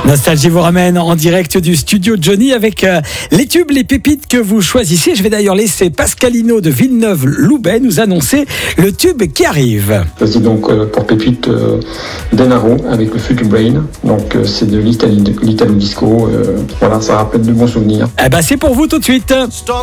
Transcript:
Nostalgie vous ramène en direct du studio Johnny avec les tubes, les pépites que vous choisissez. Je vais d'ailleurs laisser Pascalino de Villeneuve-Loubet nous annoncer le tube qui arrive. C'est donc pour pépite Denaro avec le Future Brain. Donc c'est de l'Italo Disco. Voilà, ça rappelle de bons souvenirs. Eh ben c'est pour vous tout de suite.